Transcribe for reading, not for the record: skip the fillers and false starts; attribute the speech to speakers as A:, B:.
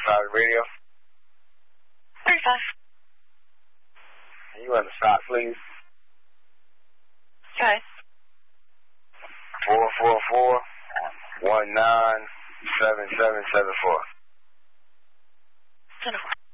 A: side of the radio.
B: 35.
A: Can you run the stop, please?
B: Okay.
A: 444-197774.
B: 10-4.